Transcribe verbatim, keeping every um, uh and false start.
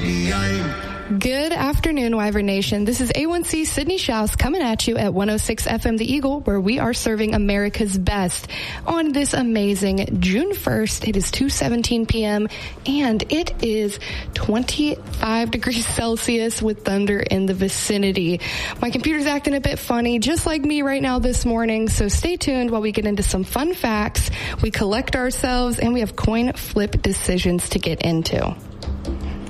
Good afternoon, Wyvern Nation. This is A one C Sydney Schaus coming at you at one oh six F M The Eagle, where we are serving America's best on this amazing June first. It is two seventeen p.m. and it is twenty-five degrees Celsius with thunder in the vicinity. My computer's acting a bit funny, just like me right now this morning, so stay tuned while we get into some fun facts, we collect ourselves, and we have coin flip decisions to get into.